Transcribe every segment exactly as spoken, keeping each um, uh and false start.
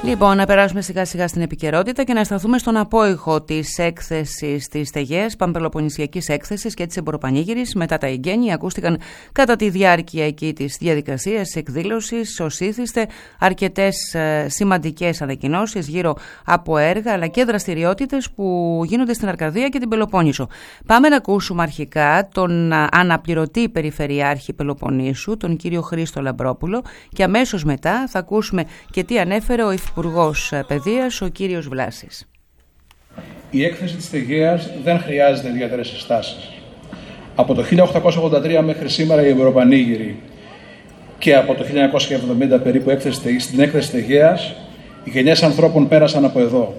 Λοιπόν, να περάσουμε σιγά σιγά στην επικαιρότητα και να σταθούμε στον απόϊχο της έκθεσης της ΤΕΓΕΑΣ, Πανπελοποννησιακής Έκθεσης και της Εμποροπανήγυρης μετά τα εγγένεια. Ακούστηκαν κατά τη διάρκεια εκεί της διαδικασίας της εκδήλωσης ως ήθιστε αρκετές ε, σημαντικές ανακοινώσεις γύρω από έργα αλλά και δραστηριότητες που γίνονται στην Αρκαδία και την Πελοπόννησο. Πάμε να ακούσουμε αρχικά τον αναπληρωτή Περιφερειάρχη Πελοποννήσου, τον κύριο Χρήστο Λαμπρόπουλο, και αμέσως μετά θα ακούσουμε και τι ανέφερε ο Υπουργός Παιδείας, ο κύριος Βλάσης. Η έκθεση της ΤΕΓΕΑΣ δεν χρειάζεται ιδιαίτερες συστάσεις. Από το χίλια οκτακόσια ογδόντα τρία μέχρι σήμερα η Εμποροπανήγυρη και από το χίλια εννιακόσια εβδομήντα περίπου έκθεση, στην έκθεση ΤΕΓΕΑΣ οι γενιές ανθρώπων πέρασαν από εδώ.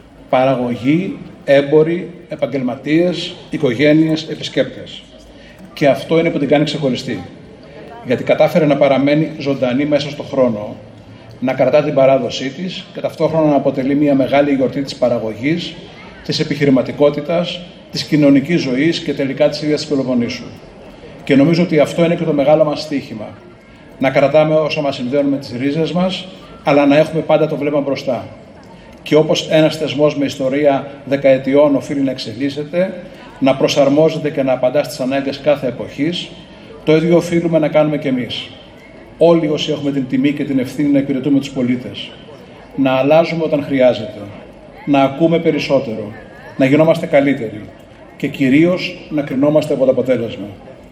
Παραγωγή, έμποροι, επαγγελματίες, οικογένειες, επισκέπτες. Και αυτό είναι που την κάνει ξεχωριστή. Γιατί κατάφερε να παραμένει ζωντανή μέσα στον χρόνο, να κρατά την παράδοσή της και ταυτόχρονα να αποτελεί μια μεγάλη γιορτή της παραγωγής, της επιχειρηματικότητας, της κοινωνικής ζωής και τελικά της ίδιας της Πελοποννήσου. Και νομίζω ότι αυτό είναι και το μεγάλο μας στοίχημα. Να κρατάμε όσα μας συνδέουν με τις ρίζες μας, αλλά να έχουμε πάντα το βλέμμα μπροστά. Και όπως ένας θεσμός με ιστορία δεκαετιών οφείλει να εξελίσσεται, να προσαρμόζεται και να απαντά στις ανάγκες κάθε εποχής, το ίδιο οφείλουμε να κάνουμε κι εμείς. Όλοι όσοι έχουμε την τιμή και την ευθύνη να υπηρετούμε τους πολίτες. Να αλλάζουμε όταν χρειάζεται. Να ακούμε περισσότερο. Να γινόμαστε καλύτεροι. Και κυρίως να κρινόμαστε από το αποτέλεσμα.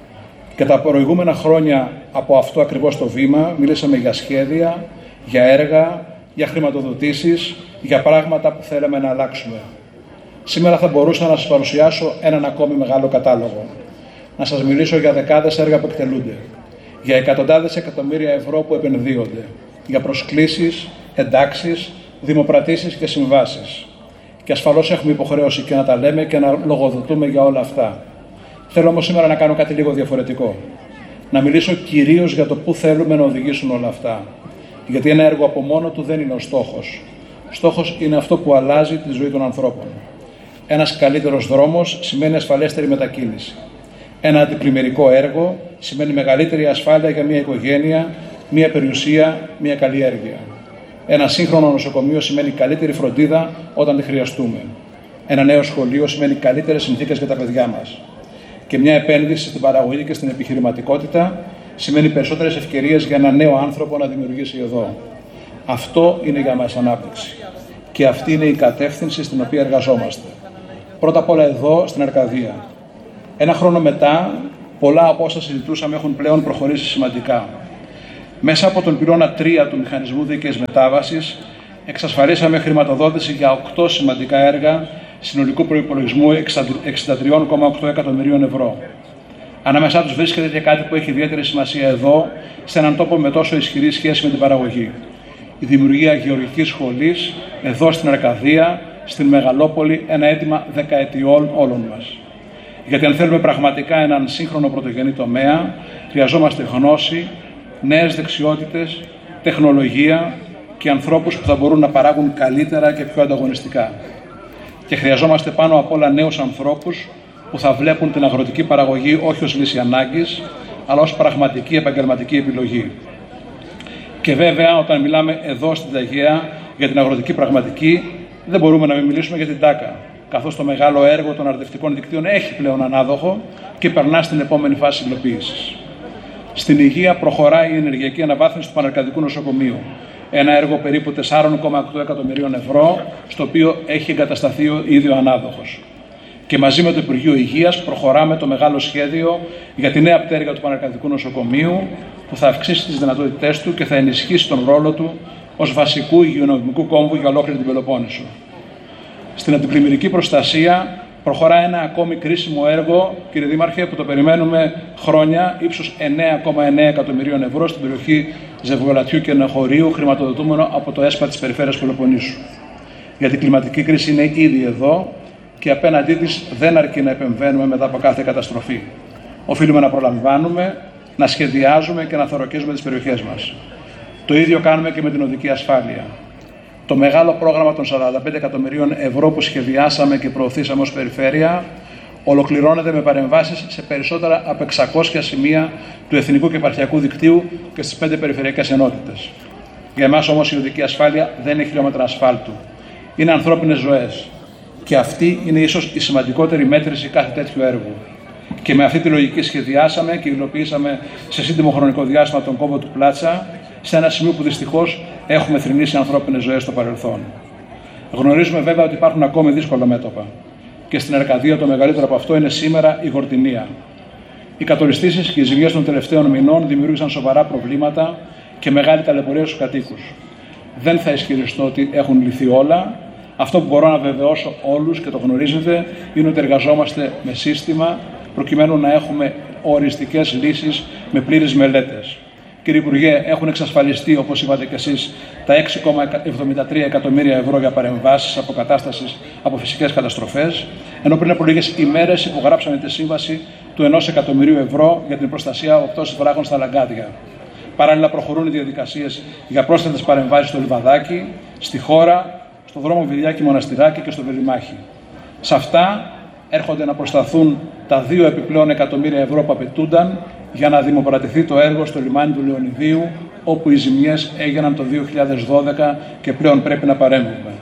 Και τα προηγούμενα χρόνια από αυτό ακριβώς το βήμα μίλησαμε για σχέδια, για έργα, για χρηματοδοτήσεις, για πράγματα που θέλαμε να αλλάξουμε. Σήμερα θα μπορούσα να σας παρουσιάσω έναν ακόμη μεγάλο κατάλογο. Να σας μιλήσω για δεκάδες έργα που εκτελούνται. Για εκατοντάδες εκατομμύρια ευρώ που επενδύονται, για προσκλήσεις, εντάξεις, δημοπρατήσεις και συμβάσεις. Και ασφαλώς έχουμε υποχρέωση και να τα λέμε και να λογοδοτούμε για όλα αυτά. Θέλω όμως σήμερα να κάνω κάτι λίγο διαφορετικό. Να μιλήσω κυρίως για το πού θέλουμε να οδηγήσουν όλα αυτά. Γιατί ένα έργο από μόνο του δεν είναι ο στόχος. Στόχος είναι αυτό που αλλάζει τη ζωή των ανθρώπων. Ένας καλύτερος δρόμος σημαίνει ασφαλέστερη μετακίνηση. Ένα αντιπλημμυρικό έργο σημαίνει μεγαλύτερη ασφάλεια για μια οικογένεια, μια περιουσία, μια καλλιέργεια. Ένα σύγχρονο νοσοκομείο σημαίνει καλύτερη φροντίδα όταν τη χρειαστούμε. Ένα νέο σχολείο σημαίνει καλύτερες συνθήκες για τα παιδιά μας. Και μια επένδυση στην παραγωγή και στην επιχειρηματικότητα σημαίνει περισσότερες ευκαιρίες για ένα νέο άνθρωπο να δημιουργήσει εδώ. Αυτό είναι για μας ανάπτυξη. Και αυτή είναι η κατεύθυνση στην οποία εργαζόμαστε. Πρώτα απ' όλα εδώ στην Αρκαδία. Ένα χρόνο μετά, πολλά από όσα συζητούσαμε έχουν πλέον προχωρήσει σημαντικά. Μέσα από τον πυλώνα τρία του Μηχανισμού Δίκαιης Μετάβασης, εξασφαλίσαμε χρηματοδότηση για οκτώ σημαντικά έργα συνολικού προϋπολογισμού εξήντα τρία κόμμα οκτώ εκατομμυρίων ευρώ. Ανάμεσά τους βρίσκεται και κάτι που έχει ιδιαίτερη σημασία εδώ, σε έναν τόπο με τόσο ισχυρή σχέση με την παραγωγή. Η δημιουργία γεωργικής σχολής, εδώ στην Αρκαδία, στην Μεγαλόπολη, ένα αίτημα δεκαετιών όλων μας. Γιατί αν θέλουμε πραγματικά έναν σύγχρονο πρωτογενή τομέα, χρειαζόμαστε γνώση, νέες δεξιότητες, τεχνολογία και ανθρώπους που θα μπορούν να παράγουν καλύτερα και πιο ανταγωνιστικά. Και χρειαζόμαστε πάνω απ' όλα νέους ανθρώπους που θα βλέπουν την αγροτική παραγωγή όχι ως λύση ανάγκης, αλλά ως πραγματική επαγγελματική επιλογή. Και βέβαια, όταν μιλάμε εδώ στην ΤΕΓΕΑ για την αγροτική πραγματική, δεν μπορούμε να μην μιλήσουμε για την ΤΑΚΑ, καθώς το μεγάλο έργο των αρδευτικών δικτύων έχει πλέον ανάδοχο και περνά στην επόμενη φάση υλοποίησης. Στην υγεία προχωράει η ενεργειακή αναβάθμιση του Παναρκαδικού Νοσοκομείου. Ένα έργο περίπου τέσσερα κόμμα οκτώ εκατομμυρίων ευρώ, στο οποίο έχει εγκατασταθεί ο ίδιο ανάδοχος. Και μαζί με το Υπουργείο Υγείας προχωράμε το μεγάλο σχέδιο για τη νέα πτέρυγα του Παναρκαδικού Νοσοκομείου, που θα αυξήσει τις δυνατότητές του και θα ενισχύσει τον ρόλο του ως βασικού υγειονομικού κόμβου για ολόκληρη την Πελοπόννησο. Στην αντιπλημμυρική προστασία προχωρά ένα ακόμη κρίσιμο έργο, κύριε Δήμαρχε, που το περιμένουμε χρόνια, ύψους εννέα κόμμα εννέα εκατομμυρίων ευρώ στην περιοχή Ζευγολατιού και Νεχωρίου, χρηματοδοτούμενο από το ΕΣΠΑ της Περιφέρειας Πελοποννήσου. Γιατί η κλιματική κρίση είναι ήδη εδώ και απέναντί της δεν αρκεί να επεμβαίνουμε μετά από κάθε καταστροφή. Οφείλουμε να προλαμβάνουμε, να σχεδιάζουμε και να θωρακίζουμε τις περιοχές μας. Το ίδιο κάνουμε και με την οδική ασφάλεια. Το μεγάλο πρόγραμμα των σαράντα πέντε εκατομμυρίων ευρώ που σχεδιάσαμε και προωθήσαμε ως περιφέρεια ολοκληρώνεται με παρεμβάσεις σε περισσότερα από εξακόσια σημεία του εθνικού και επαρχιακού δικτύου και στις πέντε περιφερειακές ενότητες. Για εμάς όμως η οδική ασφάλεια δεν είναι χιλιόμετρα ασφάλτου. Είναι ανθρώπινες ζωές. Και αυτή είναι ίσως η σημαντικότερη μέτρηση κάθε τέτοιου έργου. Και με αυτή τη λογική σχεδιάσαμε και υλοποιήσαμε σε σύντομο χρονικό διάστημα τον κόμβο του Πλάτσα, σε ένα σημείο που δυστυχώς έχουμε θρηνήσει ανθρώπινες ζωές στο παρελθόν. Γνωρίζουμε βέβαια ότι υπάρχουν ακόμη δύσκολα μέτωπα. Και στην Αρκαδία το μεγαλύτερο από αυτό είναι σήμερα η Γορτινία. Οι κατοριστήσεις και οι ζημιές των τελευταίων μηνών δημιούργησαν σοβαρά προβλήματα και μεγάλη ταλαιπωρία στους κατοίκους. Δεν θα ισχυριστώ ότι έχουν λυθεί όλα. Αυτό που μπορώ να βεβαιώσω όλους και το γνωρίζετε είναι ότι εργαζόμαστε με σύστημα προκειμένου να έχουμε οριστικές λύσεις με πλήρες μελέτες. Κύριε Υπουργέ, έχουν εξασφαλιστεί, όπως είπατε και εσείς, τα έξι κόμμα εβδομήντα τρία εκατομμύρια ευρώ για παρεμβάσεις αποκατάστασης από φυσικές καταστροφές, ενώ πριν από λίγες ημέρες υπογράψαμε τη σύμβαση του ενός εκατομμυρίου ευρώ για την προστασία από πτώσεις βράχων στα Λαγκάδια. Παράλληλα, προχωρούν οι διαδικασίες για πρόσθετες παρεμβάσεις στο Λιβαδάκι, στη χώρα, στο δρόμο Βιλιάκη Μοναστηράκη και στο Βελιμάχη. Σε αυτά έρχονται να προσταθούν τα δύο επιπλέον εκατομμύρια ευρώ που απαιτούνταν για να δημοπρατηθεί το έργο στο λιμάνι του Λεωνιδίου, όπου οι ζημιές έγιναν το δύο χιλιάδες δώδεκα και πλέον πρέπει να παρέμβουμε.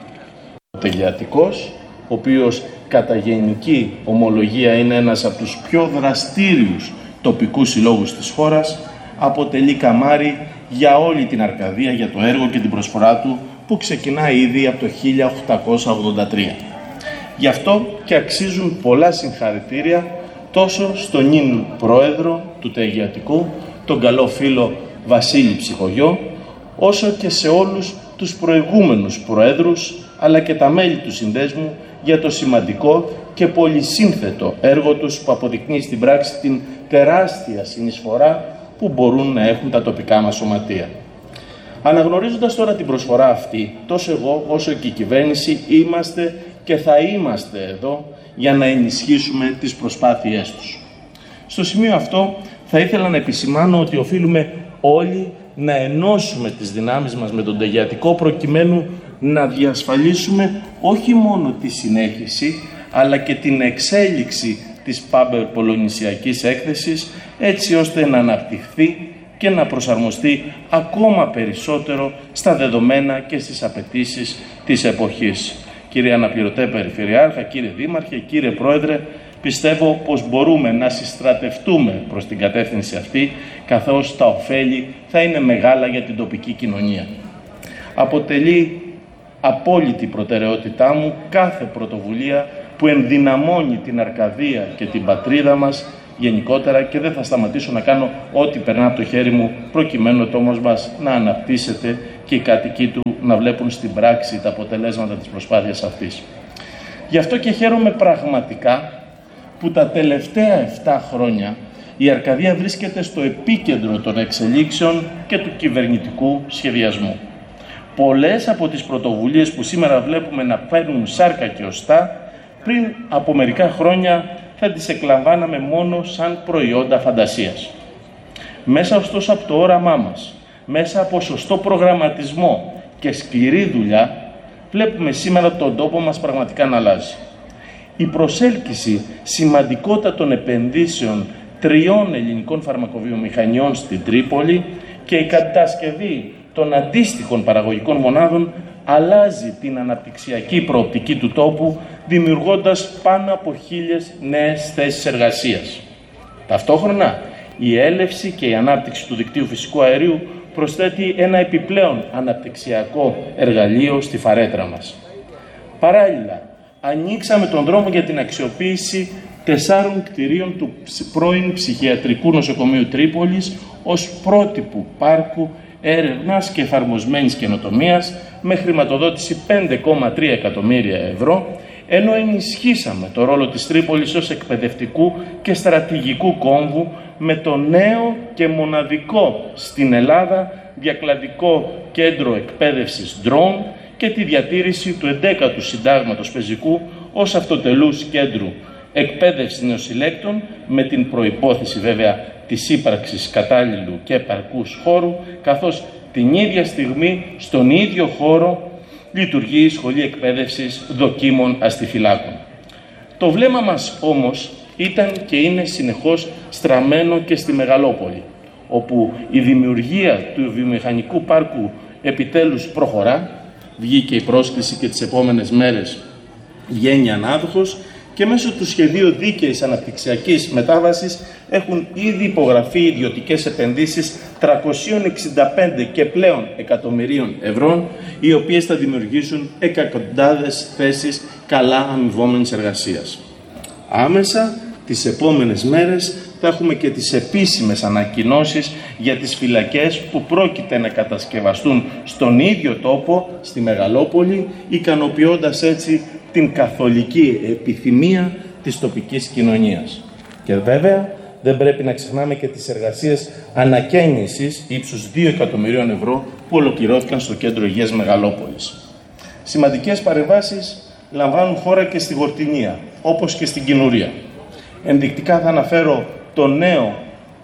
Ο Τελειατικός, ο οποίος κατά γενική ομολογία είναι ένας από τους πιο δραστήριους τοπικούς συλλόγους της χώρας, αποτελεί καμάρι για όλη την Αρκαδία, για το έργο και την προσφορά του που ξεκινάει ήδη από το χίλια οκτακόσια ογδόντα τρία. Γι' αυτό και αξίζουν πολλά συγχαρητήρια τόσο στον νυν πρόεδρο του Τελειατικού, τον καλό φίλο Βασίλη Ψυχογιό, όσο και σε όλους τους προηγούμενους προέδρους, αλλά και τα μέλη του συνδέσμου για το σημαντικό και πολυσύνθετο έργο τους που αποδεικνύει στην πράξη την τεράστια συνεισφορά που μπορούν να έχουν τα τοπικά μας σωματεία. Αναγνωρίζοντας τώρα την προσφορά αυτή, τόσο εγώ όσο και η κυβέρνηση είμαστε και θα είμαστε εδώ για να ενισχύσουμε τις προσπάθειές τους. Στο σημείο αυτό θα ήθελα να επισημάνω ότι οφείλουμε όλοι να ενώσουμε τις δυνάμεις μας με τον Τελειατικό προκειμένου να διασφαλίσουμε όχι μόνο τη συνέχιση αλλά και την εξέλιξη της Παμπελοποννησιακής έκθεσης έτσι ώστε να αναπτυχθεί και να προσαρμοστεί ακόμα περισσότερο στα δεδομένα και στις απαιτήσεις της εποχής. Κύριε Αναπληρωτέ Περιφερειάρχα, κύριε Δήμαρχε, κύριε Πρόεδρε, πιστεύω πως μπορούμε να συστρατευτούμε προς την κατεύθυνση αυτή, καθώς τα ωφέλη θα είναι μεγάλα για την τοπική κοινωνία. Αποτελεί απόλυτη προτεραιότητά μου κάθε πρωτοβουλία που ενδυναμώνει την Αρκαδία και την πατρίδα μας γενικότερα και δεν θα σταματήσω να κάνω ό,τι περνά από το χέρι μου προκειμένου ο τόμος μας να αναπτύσσεται και οι κάτοικοι του να βλέπουν στην πράξη τα αποτελέσματα της προσπάθειας αυτής. Γι' αυτό και χαίρομαι πραγματικά που τα τελευταία επτά χρόνια η Αρκαδία βρίσκεται στο επίκεντρο των εξελίξεων και του κυβερνητικού σχεδιασμού. Πολλές από τις πρωτοβουλίες που σήμερα βλέπουμε να παίρνουν σάρκα και οστά, πριν από μερικά χρόνια θα τις εκλαμβάναμε μόνο σαν προϊόντα φαντασίας. Μέσα ωστόσο από το όραμά μας, μέσα από σωστό προγραμματισμό και σκληρή δουλειά, βλέπουμε σήμερα τον τόπο μας πραγματικά να αλλάζει. Η προσέλκυση σημαντικότατων επενδύσεων τριών ελληνικών φαρμακοβιομηχανιών στην Τρίπολη και η κατασκευή των αντίστοιχων παραγωγικών μονάδων αλλάζει την αναπτυξιακή προοπτική του τόπου, δημιουργώντας πάνω από χίλιες νέες θέσεις εργασίας. Ταυτόχρονα, η έλευση και η ανάπτυξη του δικτύου φυσικού αερίου προσθέτει ένα επιπλέον αναπτυξιακό εργαλείο στη φαρέτρα μας. Παράλληλα, ανοίξαμε τον δρόμο για την αξιοποίηση τεσσάρων κτηρίων του πρώην Ψυχιατρικού Νοσοκομείου Τρίπολης ως πρότυπου πάρκου έρευνας και εφαρμοσμένης καινοτομίας με χρηματοδότηση πέντε κόμμα τρία εκατομμύρια ευρώ, ενώ ενισχύσαμε το ρόλο της Τρίπολης ως εκπαιδευτικού και στρατηγικού κόμβου με το νέο και μοναδικό στην Ελλάδα διακλαδικό κέντρο εκπαίδευσης drone και τη διατήρηση του εντέκατου συντάγματος πεζικού ως αυτοτελούς κέντρου εκπαίδευσης νεοσυλλέκτων με την προϋπόθεση βέβαια της ύπαρξης κατάλληλου και επαρκούς χώρου, καθώς την ίδια στιγμή στον ίδιο χώρο λειτουργεί η Σχολή Εκπαίδευσης Δοκίμων Αστιφυλάκων. Το βλέμμα μας όμως ήταν και είναι συνεχώς στραμμένο και στη Μεγαλόπολη, όπου η δημιουργία του βιομηχανικού πάρκου επιτέλους προχωρά, βγήκε η πρόσκληση και τις επόμενες μέρες βγαίνει ανάδοχος και μέσω του σχεδίου δίκαιης αναπτυξιακής μετάβασης έχουν ήδη υπογραφεί ιδιωτικές επενδύσεις τριακόσιες εξήντα πέντε και πλέον εκατομμυρίων ευρώ, οι οποίες θα δημιουργήσουν εκατοντάδες θέσεις καλά αμοιβόμενης εργασίας. Άμεσα, τις επόμενες μέρες, θα έχουμε και τις επίσημες ανακοινώσεις για τις φυλακές που πρόκειται να κατασκευαστούν στον ίδιο τόπο, στη Μεγαλόπολη, ικανοποιώντας έτσι την καθολική επιθυμία της τοπικής κοινωνίας. Και βέβαια δεν πρέπει να ξεχνάμε και τις εργασίες ανακαίνησης ύψους δύο εκατομμυρίων ευρώ που ολοκληρώθηκαν στο Κέντρο Υγείας Μεγαλόπολης. Σημαντικές παρεμβάσεις λαμβάνουν χώρα και στη Γορτινία, όπως και στην Κινουρία. Ενδεικτικά θα αναφέρω το νέο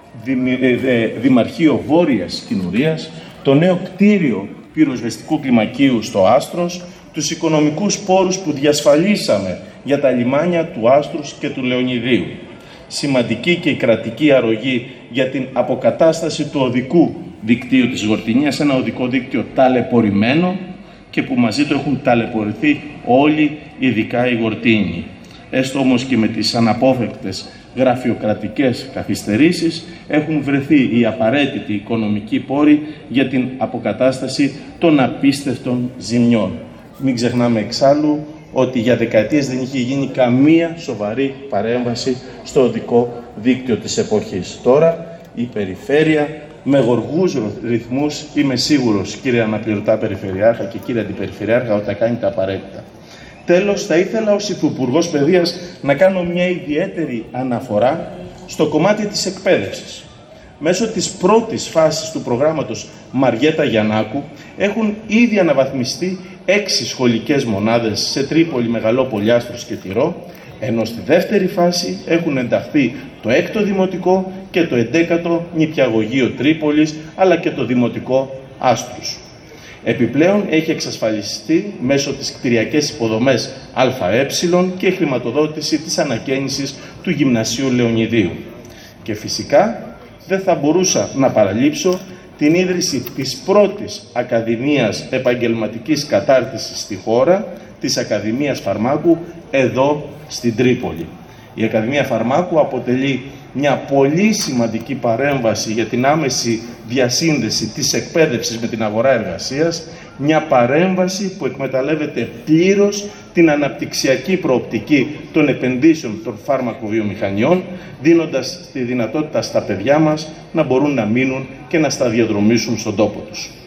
Δημαρχείο Βόρειας Κινουρίας, το νέο κτίριο πυροσβεστικού κλιμακίου στο Άστρος, τους οικονομικούς πόρους που διασφαλίσαμε για τα λιμάνια του Άστρους και του Λεωνιδίου. Σημαντική και η κρατική αρρωγή για την αποκατάσταση του οδικού δικτύου της Γορτινίας, ένα οδικό δίκτυο ταλαιπωρημένο και που μαζί του έχουν ταλαιπωρηθεί όλοι, ειδικά οι Γορτίνοι. Έστω όμως και με τις αναπόφευκτες γραφειοκρατικές καθυστερήσεις έχουν βρεθεί οι απαραίτητοι οικονομικοί πόροι για την αποκατάσταση των απίστευτων ζημιών. Μην ξεχνάμε εξάλλου ότι για δεκαετίες δεν είχε γίνει καμία σοβαρή παρέμβαση στο οδικό δίκτυο της εποχής. Τώρα η περιφέρεια με γοργούς ρυθμούς, είμαι σίγουρος κύριε Αναπληρωτά Περιφερειάρχα και κύριε Αντιπεριφερειάρχα, ότι θα κάνει τα απαραίτητα. Τέλος, θα ήθελα ως Υφυπουργός Παιδείας να κάνω μια ιδιαίτερη αναφορά στο κομμάτι της εκπαίδευσης. Μέσω της πρώτης φάσης του προγράμματος Μαριέτα Γιαννάκου έχουν ήδη αναβαθμιστεί έξι σχολικές μονάδες σε Τρίπολη, Μεγαλόπολη, Άστρος και Τυρό, ενώ στη δεύτερη φάση έχουν ενταχθεί το έκτο Δημοτικό και το εντέκατο Νηπιαγωγείο Τρίπολης, αλλά και το Δημοτικό Άστρους. Επιπλέον έχει εξασφαλιστεί μέσω της κτηριακές υποδομές ΑΕ και η χρηματοδότηση της ανακαίνησης του Γυμνασίου Λεωνιδίου. Και φυσικά δεν θα μπορούσα να παραλείψω την ίδρυση της πρώτης Ακαδημίας Επαγγελματικής Κατάρτισης στη χώρα, της Ακαδημίας Φαρμάκου, εδώ στην Τρίπολη. Η Ακαδημία Φαρμάκου αποτελεί μια πολύ σημαντική παρέμβαση για την άμεση διασύνδεση της εκπαίδευσης με την αγορά εργασίας, μια παρέμβαση που εκμεταλλεύεται πλήρως την αναπτυξιακή προοπτική των επενδύσεων των φάρμακοβιομηχανιών, δίνοντας τη δυνατότητα στα παιδιά μας να μπορούν να μείνουν και να σταδιοδρομήσουν στον τόπο τους.